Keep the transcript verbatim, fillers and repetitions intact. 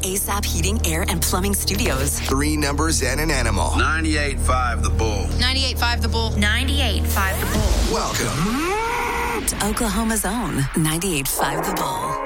ASAP Heating, Air, and Plumbing Studios. Three numbers and an animal. ninety-eight point five The Bull. ninety-eight point five The Bull. ninety-eight point five The Bull. Welcome to Oklahoma's own ninety-eight point five The Bull.